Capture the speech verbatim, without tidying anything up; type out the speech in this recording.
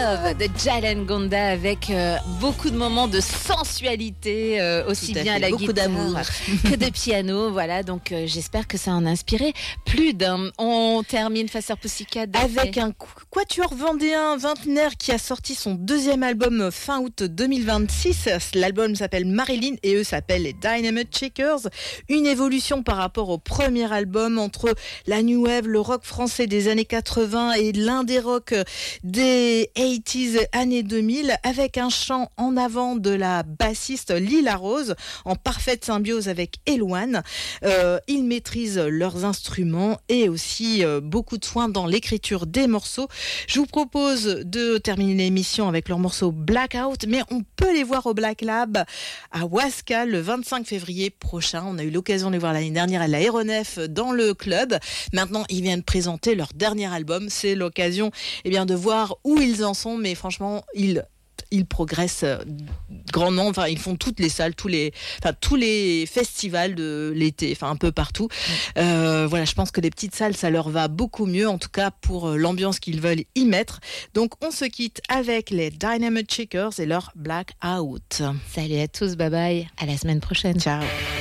Love de Jalen Gonda avec euh, beaucoup de moments de sensualité, euh, aussi bien à la beaucoup guitare d'amour que de piano. Voilà, donc euh, j'espère que ça en a inspiré plus d'un. On termine Faster Pussycat avec un quatuor vendéen vingtenaire qui a sorti son deuxième album fin août deux mille vingt-six. L'album s'appelle Marilyn et eux s'appellent les Dynamite Shakers. Une évolution par rapport au premier album entre la new wave, le rock français des années quatre-vingts et l'indé rock des quatre-vingt-dix années deux mille, avec un chant en avant de la bassiste Lila Rose en parfaite symbiose avec Elouane. Euh, ils maîtrisent leurs instruments et aussi euh, beaucoup de soin dans l'écriture des morceaux. Je vous propose de terminer l'émission avec leur morceau Blackout, mais on peut les voir au Black Lab à Huasca le vingt-cinq février prochain. On a eu l'occasion de les voir l'année dernière à l'aéronef dans le club. Maintenant, ils viennent présenter leur dernier album. C'est l'occasion eh bien, de voir où ils en sont, mais franchement, ils ils progressent grandement. Enfin, ils font toutes les salles, tous les, enfin tous les festivals de l'été, enfin un peu partout. Euh, voilà, je pense que les petites salles, ça leur va beaucoup mieux, en tout cas pour l'ambiance qu'ils veulent y mettre. Donc, on se quitte avec les Dynamite Shakers et leur Blackout. Salut à tous, bye bye, à la semaine prochaine. Ciao.